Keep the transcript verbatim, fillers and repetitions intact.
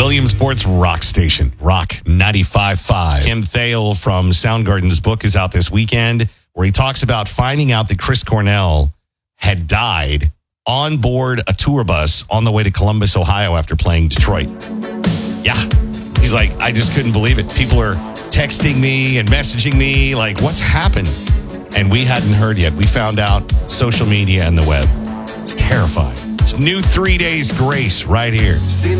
Williamsport's rock station, Rock ninety-five point five. Kim Thale from Soundgarden's book is out this weekend, where he talks about finding out that Chris Cornell had died on board a tour bus on the way to Columbus, Ohio after playing Detroit. Yeah. He's like, I just couldn't believe it. People are texting me and messaging me like, what's happened? And we hadn't heard yet. We found out social media and the web. It's terrifying. It's new Three Days Grace right here.